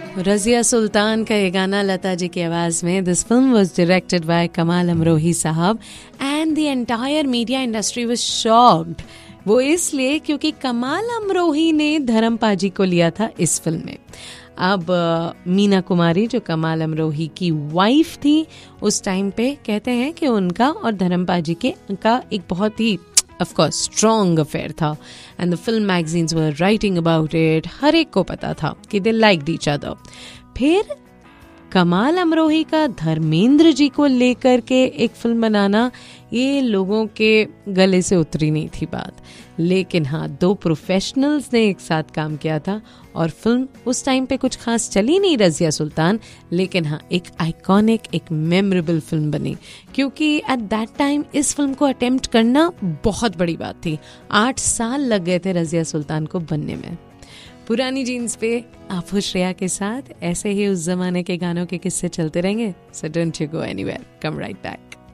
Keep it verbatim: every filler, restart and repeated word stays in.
रज़िया सुल्तान का ये गाना लता जी की आवाज़ में. This film was directed by कमाल अमरोही साहब and the entire media industry was shocked. वो इसलिए क्योंकि कमाल अमरोही ने धर्म पाजी को लिया था इस फिल्म में. अब मीना कुमारी जो कमाल अमरोही की वाइफ थी उस टाइम पे, कहते हैं कि उनका और धर्म पाजी के का एक बहुत ही of course strong affair था and the film magazines were writing about it. हर एक को पता था कि they liked each other. फिर कमाल अमरोही का धर्मेंद्र जी को लेकर के एक फिल्म बनाना, ये लोगों के गले से उतरी नहीं थी बात. लेकिन हाँ, दो प्रोफेशनल्स ने एक साथ काम किया था और फिल्म उस टाइम पे कुछ खास चली नहीं रज़िया सुल्तान, लेकिन हाँ एक आइकॉनिक, एक मेमोरेबल फिल्म बनी. क्योंकि एट दैट टाइम इस फिल्म को अटेम्प्ट करना बहुत बड़ी बात थी. आठ साल लग गए थे रज़िया सुल्तान को बनने में. पुरानी जीन्स पे आप हो श्रेया के साथ. ऐसे ही उस जमाने के गानों के किस्से चलते रहेंगे. So don't you go anywhere, come right back.